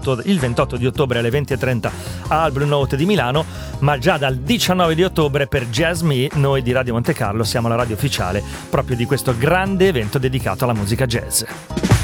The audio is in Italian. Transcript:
il 28 di ottobre alle 20:30 al Blue Note di Milano, ma già dal 19 di ottobre per Jazz Me, noi di Radio Monte Carlo siamo la radio ufficiale proprio di questo grande evento dedicato alla musica jazz.